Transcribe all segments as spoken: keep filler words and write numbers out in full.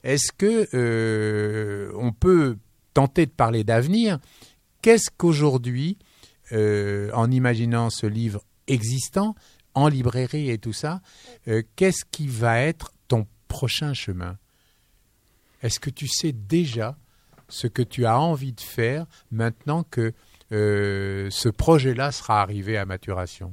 est-ce que euh, on peut tenter de parler d'avenir? Qu'est-ce qu'aujourd'hui, euh, en imaginant ce livre existant, en librairie et tout ça, euh, qu'est-ce qui va être ton prochain chemin? Est-ce que tu sais déjà ce que tu as envie de faire maintenant que euh, ce projet-là sera arrivé à maturation?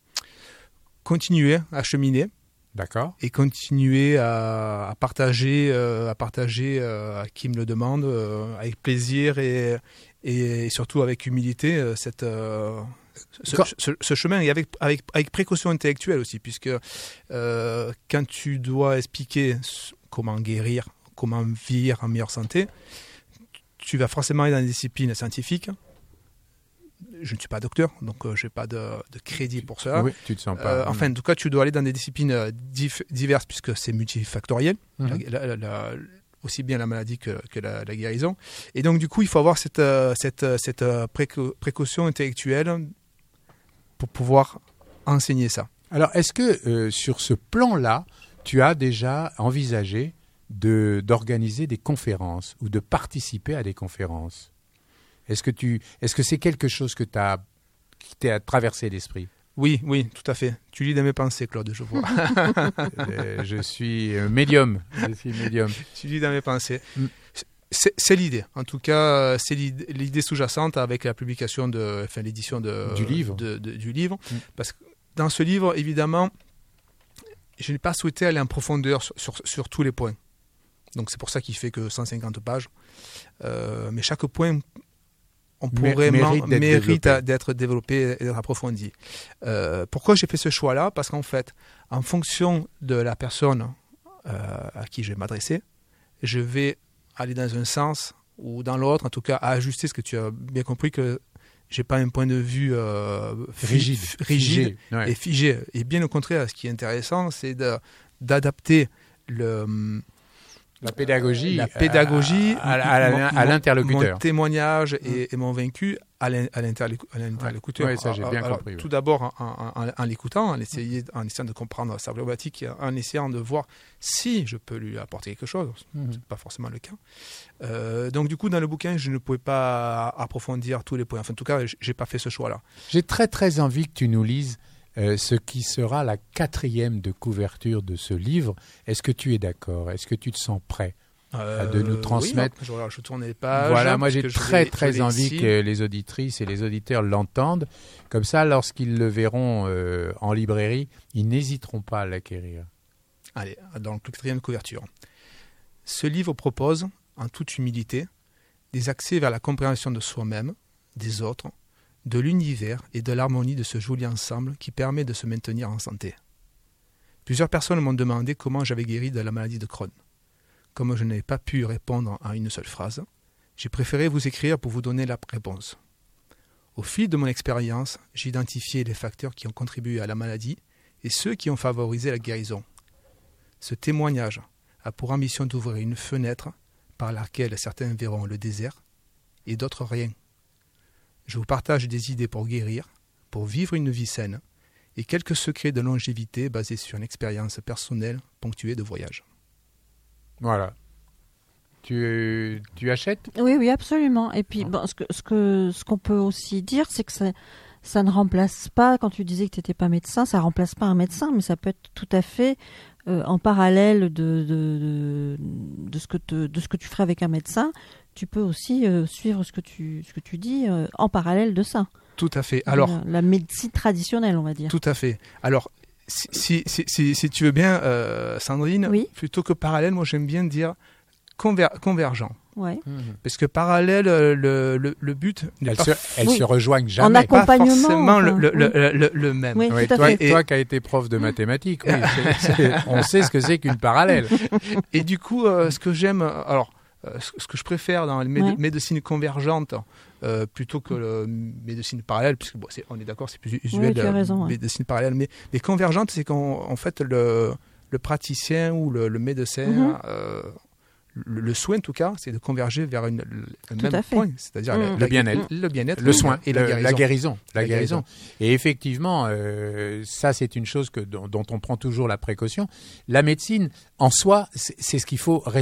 Continuer à cheminer. D'accord. Et continuer à, à partager, euh, à partager euh, à qui me le demande, euh, avec plaisir et, et, et surtout avec humilité, euh, cette, euh, ce, ce, ce chemin, et avec, avec, avec précaution intellectuelle aussi, puisque euh, quand tu dois expliquer comment guérir, comment vivre en meilleure santé, tu vas forcément aller dans des disciplines scientifiques. Je ne suis pas docteur, donc euh, je n'ai pas de, de crédit pour cela. Oui, tu te sens pas. Euh, enfin, en tout cas, tu dois aller dans des disciplines euh, dif- diverses puisque c'est multifactoriel, mm-hmm. la, la, la, aussi bien la maladie que, que la, la guérison. Et donc, du coup, il faut avoir cette, euh, cette, cette euh, préca- précaution intellectuelle pour pouvoir enseigner ça. Alors, est-ce que euh, sur ce plan-là, tu as déjà envisagé de, d'organiser des conférences ou de participer à des conférences? Est-ce que tu, est-ce que c'est quelque chose que t'as, qui t'a traversé l'esprit? Oui, oui, tout à fait. Tu lis dans mes pensées, Claude, je vois. euh, je suis médium. Je suis médium. Tu lis dans mes pensées. Mm. C'est, c'est l'idée. En tout cas, c'est l'idée, l'idée sous-jacente avec la publication de, enfin, l'édition de, du livre. De, de, du livre. Mm. Parce que dans ce livre, évidemment, je n'ai pas souhaité aller en profondeur sur, sur, sur tous les points. Donc, c'est pour ça qu'il fait que cent cinquante pages. Euh, mais chaque point, on pourrait mérite, d'être, mérite développé. d'être développé et d'être approfondi. Euh, pourquoi j'ai fait ce choix-là? Parce qu'en fait, en fonction de la personne euh, à qui je vais m'adresser, je vais aller dans un sens ou dans l'autre, en tout cas à ajuster, ce que tu as bien compris que je n'ai pas un point de vue euh, rigide, rigide figé, ouais. et figé. Et bien au contraire, ce qui est intéressant, c'est de, d'adapter le... La pédagogie, la pédagogie à, à, à, à, à l'interlocuteur. Mon témoignage et, et mon vaincu à l'interlocuteur. Oui, ça j'ai bien alors, compris. Tout oui. d'abord en, en, en l'écoutant, en, essayant, en essayant de comprendre sa problématique, en essayant de voir si je peux lui apporter quelque chose. Mm-hmm. Ce n'est pas forcément le cas. Euh, donc du coup, dans le bouquin, je ne pouvais pas approfondir tous les points. Enfin, en tout cas, je n'ai pas fait ce choix-là. J'ai très très envie que tu nous lises Euh, ce qui sera la quatrième de couverture de ce livre. Est-ce que tu es d'accord? Est-ce que tu te sens prêt euh, de nous transmettre? Oui, je, je tourne les pages. Voilà, moi j'ai très très envie ici. que les auditrices et les auditeurs l'entendent. Comme ça, lorsqu'ils le verront euh, en librairie, ils n'hésiteront pas à l'acquérir. Allez, donc quatrième couverture. Ce livre propose, en toute humilité, des accès vers la compréhension de soi-même, des autres, de l'univers et de l'harmonie de ce joli ensemble qui permet de se maintenir en santé. Plusieurs personnes m'ont demandé comment j'avais guéri de la maladie de Crohn. Comme je n'avais pas pu répondre à une seule phrase, j'ai préféré vous écrire pour vous donner la réponse. Au fil de mon expérience, j'ai identifié les facteurs qui ont contribué à la maladie et ceux qui ont favorisé la guérison. Ce témoignage a pour ambition d'ouvrir une fenêtre par laquelle certains verront le désert et d'autres rien. Je vous partage des idées pour guérir, pour vivre une vie saine et quelques secrets de longévité basés sur une expérience personnelle ponctuée de voyages. Voilà. Tu, tu achètes? Oui, oui, absolument. Et puis, bon, ce, que, ce, que, ce qu'on peut aussi dire, c'est que ça, ça ne remplace pas, quand tu disais que tu n'étais pas médecin, ça ne remplace pas un médecin, mais ça peut être tout à fait euh, en parallèle de, de, de, de, ce que te, de ce que tu ferais avec un médecin. Tu peux aussi euh, suivre ce que tu, ce que tu dis euh, en parallèle de ça. Tout à fait. Alors, la, la médecine traditionnelle, on va dire. Tout à fait. Alors, si, si, si, si, si tu veux bien, euh, Sandrine, oui. plutôt que parallèle, moi j'aime bien dire conver- convergent. Ouais. Mmh. Parce que parallèle, le, le, le but n'est elles pas... Se, elles oui. se rejoignent jamais. En accompagnement. Pas forcément enfin, le, le, oui. le, le, le même. Oui, oui, tout toi, à fait. toi qui as été prof de mathématiques, oui, c'est, c'est, on sait ce que c'est qu'une parallèle. Et du coup, euh, ce que j'aime... Alors, euh, ce que je préfère dans la méde- ouais. médecine convergente, euh, plutôt que la médecine parallèle, puisque bon, c'est, on est d'accord, c'est plus usuel, oui, tu as raison, euh, médecine ouais. parallèle, mais les convergentes, c'est qu'en fait, le, le praticien ou le, le médecin... Mm-hmm. Euh, Le, le soin, en tout cas, c'est de converger vers une, le tout même point, c'est-à-dire mmh. la, le bien-être, le bien-être, le soin et la le, guérison. La guérison, la la guérison. guérison. Et effectivement, euh, ça c'est une chose que, dont, dont on prend toujours la précaution. La médecine, en soi, c'est, c'est ce qu'il faut